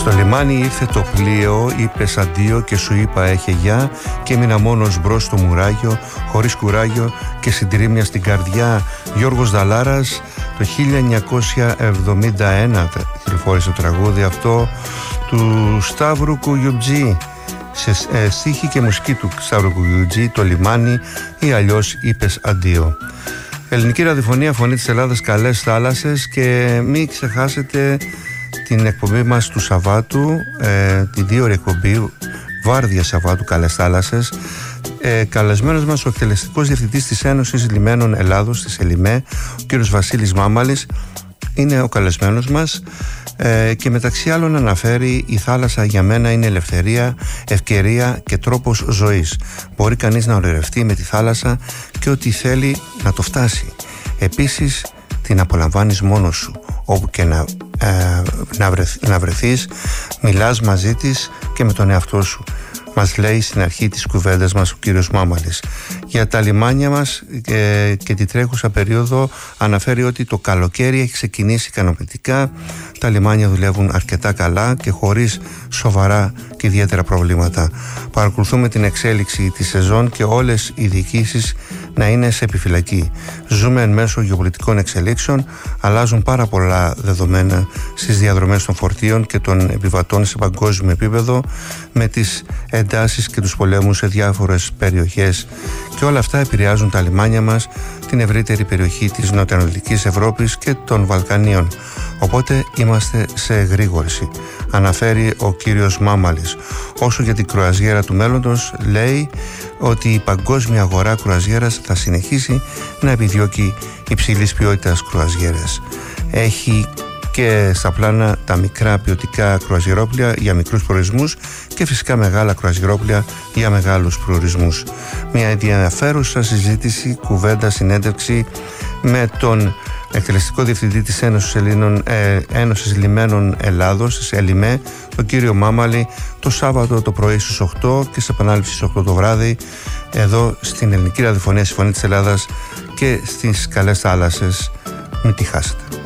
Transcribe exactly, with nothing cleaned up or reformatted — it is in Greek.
Στο λιμάνι ήρθε το πλοίο, είπες αντίο και σου είπα έχε γεια, και έμεινα μόνος μπρος στο μουράγιο, χωρίς κουράγιο και συντρίμμια στην καρδιά. Γιώργος Δαλάρας, το χίλια εννιακόσια εβδομήντα ένα κυκλοφόρησε το τραγούδι αυτό του Σταύρου Κουγιουτζή, σε ε, στίχη και μουσική του Σταύρου Κουγιουτζή, το λιμάνι ή αλλιώς είπες αντίο. Ελληνική ραδιοφωνία, Φωνή της Ελλάδας, καλές θάλασσες, και μην ξεχάσετε την εκπομπή μας του Σαββάτου, ε, τη δύο ώρη εκπομπή, Βάρδια Σαββάτου, καλές θάλασσες. Ε, καλεσμένος μας ο εκτελεστικός διευθυντής της Ένωσης Λιμένων Ελλάδος, της ΕΛΙΜΕ, ο κύριος Βασίλης Μάμαλης, είναι ο καλεσμένος μας, ε, και μεταξύ άλλων αναφέρει: η θάλασσα για μένα είναι ελευθερία, ευκαιρία και τρόπος ζωής. Μπορεί κανείς να ονειρευτεί με τη θάλασσα και ό,τι θέλει να το φτάσει. Επίσης την απολαμβάνεις μόνος σου, όπου και να, ε, να, βρεθ, να βρεθείς, μιλάς μαζί της και με τον εαυτό σου, μας λέει στην αρχή της κουβέντας μας ο κύριος Μάμαλης. Για τα λιμάνια μας και, και τη τρέχουσα περίοδο αναφέρει ότι το καλοκαίρι έχει ξεκινήσει ικανοποιητικά, τα λιμάνια δουλεύουν αρκετά καλά και χωρίς σοβαρά και ιδιαίτερα προβλήματα. Παρακολουθούμε την εξέλιξη της σεζόν και όλες οι διοικήσεις να είναι σε επιφυλακή. Ζούμε εν μέσω γεωπολιτικών εξελίξεων, αλλάζουν πάρα πολλά δεδομένα στις διαδρομές των φορτίων και των επιβατών σε παγκόσμιο επίπεδο, με τις εντάσεις και τους πολέμους σε διάφορες περιοχές, και όλα αυτά επηρεάζουν τα λιμάνια μας, την ευρύτερη περιοχή της νοτιοανατολικής Ευρώπης και των Βαλκανίων. Οπότε είμαστε σε εγρήγορση, αναφέρει ο κύριος Μάμαλης. Όσο για την κρουαζιέρα του μέλλοντος, λέει ότι η παγκόσμια αγορά κρουαζιέρας θα συνεχίσει να επιδιώκει υψηλής ποιότητας κρουαζιέρες. Έχει και στα πλάνα τα μικρά ποιοτικά κρουαζιερόπλια για μικρούς προορισμούς και φυσικά μεγάλα κρουαζιερόπλια για μεγάλους προορισμούς. Μια ενδιαφέρουσα συζήτηση, κουβέντα, συνέντευξη με τον εκτελεστικό διευθυντή της Ένωσης, Ελλήνων, ε, Ένωσης Λιμένων Ελλάδος, της ΕΛΙΜΕ, τον κύριο Μάμαλη, το Σάββατο το πρωί στις οκτώ και σε επανάληψη στις οκτώ το βράδυ, εδώ στην Ελληνική Ραδιοφωνία, στη Φωνή της Ελλάδας και στις καλές θάλασσες. Μην τη χάσετε.